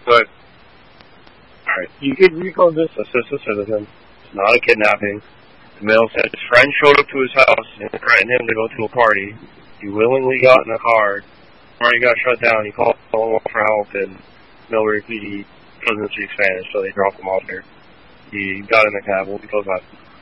But, alright, you could recall this as a citizen. It's not a kidnapping. The male said his friend showed up to his house and threatened him to go to a party. He willingly got in the car. The party got shut down. He called for help, and Millbury PD doesn't speak Spanish, so they dropped him off there. He got in the cab. He goes on.